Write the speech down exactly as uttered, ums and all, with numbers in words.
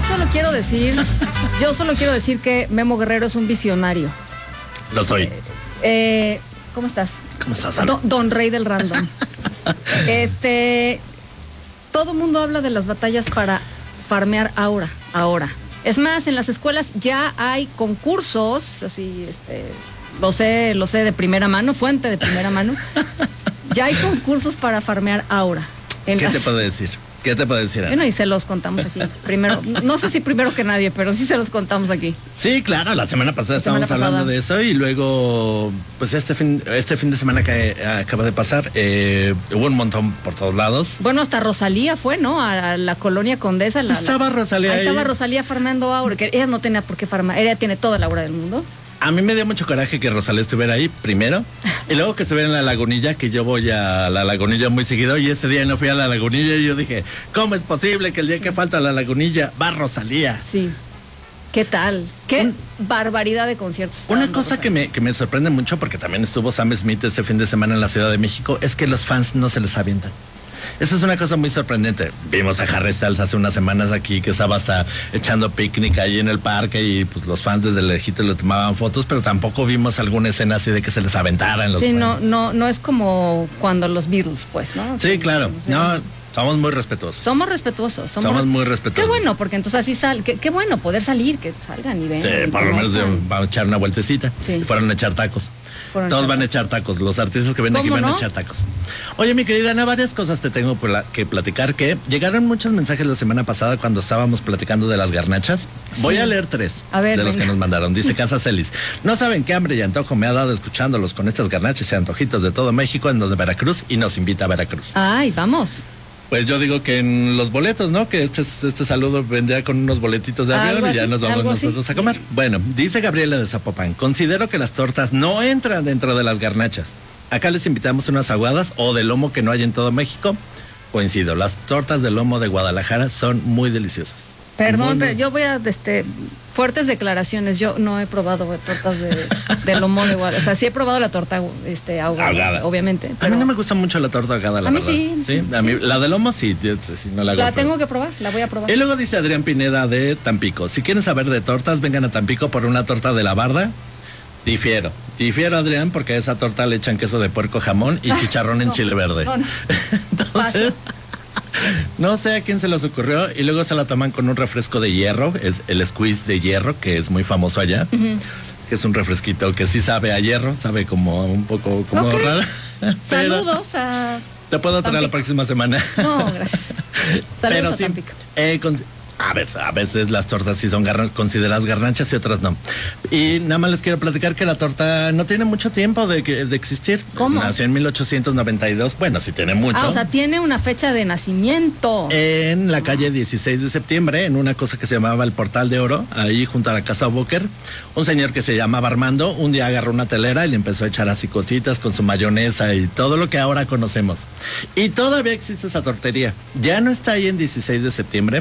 solo quiero decir, yo solo quiero decir que Memo Guerrero es un visionario. Lo soy. Eh, eh, ¿Cómo estás? ¿Cómo estás, Ana? Don, don Rey del Random. Este, todo mundo habla de las batallas para farmear aura, ahora. Es más, en las escuelas ya hay concursos, así, este, lo sé, lo sé de primera mano, fuente de primera mano. Ya hay concursos para farmear aura. ¿Qué las... te puedo decir? ¿Qué te puedo decir, Ana? Bueno, y se los contamos aquí. Primero, no sé si primero que nadie, pero sí se los contamos aquí. Sí, claro, la semana pasada La estábamos semana hablando pasada. de eso y luego, pues este fin, este fin de semana que eh, acaba de pasar, eh, hubo un montón por todos lados. Bueno, hasta Rosalía fue, ¿no? A la colonia Condesa. La, Estaba la... Rosalía ahí. ahí. Estaba Rosalía farmeando aura, que ella no tenía por qué farmar, ella tiene toda la aura del mundo. A mí me dio mucho coraje que Rosalía estuviera ahí primero y luego que estuviera en la Lagunilla, que yo voy a la Lagunilla muy seguido y ese día no fui a la Lagunilla y yo dije, ¿cómo es posible que el día que falta a la Lagunilla va Rosalía? Sí. ¿Qué tal? ¿Qué Un, barbaridad de conciertos? Una cosa que me, que me sorprende mucho, porque también estuvo Sam Smith este fin de semana en la Ciudad de México, es que los fans no se les avientan. Eso es una cosa muy sorprendente. Vimos a Harry Styles hace unas semanas aquí que estaba hasta echando picnic ahí en el parque y pues los fans desde lejito le tomaban fotos, pero tampoco vimos alguna escena así de que se les aventaran los Sí, fans. no, no, no es como cuando los Beatles, pues, ¿no? Sí, claro. No, somos muy respetuosos. Somos respetuosos. Somos, somos res... muy respetuosos. Qué bueno, porque entonces así sal, qué, qué bueno poder salir, que salgan y vengan. Sí, y por lo menos vamos a echar una vueltecita. Sí. Y fueron a echar tacos. Fueron Todos echar van a echar tacos. Los artistas que ven aquí van no? a echar tacos. Oye, mi querida Ana, varias cosas te tengo que platicar. Que llegaron muchos mensajes la semana pasada cuando estábamos platicando de las garnachas. Sí. Voy a leer tres a ver, de los venga. que nos mandaron. Dice Casa Celis. No saben qué hambre y antojo me ha dado escuchándolos con estas garnachas y antojitos de todo México en donde Veracruz y nos invita a Veracruz. Ay, vamos. Pues yo digo que en los boletos, ¿no? Que este, este saludo vendría con unos boletitos de avión y ya nos vamos nosotros así a comer. Bueno, dice Gabriela de Zapopan, considero que las tortas no entran dentro de las garnachas. Acá les invitamos unas aguadas o de lomo que no hay en todo México. Coincido, las tortas de lomo de Guadalajara son muy deliciosas. Perdón, muy, pero yo voy a, este, fuertes declaraciones. Yo no he probado tortas de, de lomo de Guadalajara. O sea, sí he probado la torta este, ahogada, ahogada, obviamente. Pero... A mí no me gusta mucho la torta ahogada, la a mí verdad. Sí, sí. A mí, sí. La de lomo sí, sí no la hago. La feo. tengo que probar, la voy a probar. Y luego dice Adrián Pineda de Tampico. Si quieren saber de tortas, vengan a Tampico por una torta de la Barda. Difiero, difiero Adrián, porque a esa torta le echan queso de puerco, jamón y chicharrón no, en chile verde. No, no. Entonces, no sé a quién se les ocurrió y luego se la toman con un refresco de hierro, es el squeeze de hierro, que es muy famoso allá. Uh-huh. Que es un refresquito que sí sabe a hierro, sabe como un poco como okay. raro. Saludos a... Te puedo traer Tampico. la próxima semana. No, gracias. Saludos Pero a sí, Tampico. Eh, con, a ver, a veces las tortas sí son garra, consideradas garnachas y otras no. Y nada más les quiero platicar que la torta no tiene mucho tiempo de, de existir. ¿Cómo? Nació en mil ochocientos noventa y dos. Bueno, sí tiene mucho. Ah, o sea, tiene una fecha de nacimiento. En la calle dieciséis de septiembre, en una cosa que se llamaba el Portal de Oro, ahí junto a la Casa Boker, un señor que se llamaba Armando, un día agarró una telera y le empezó a echar así cositas con su mayonesa y todo lo que ahora conocemos. Y todavía existe esa tortería. Ya no está ahí en dieciséis de septiembre,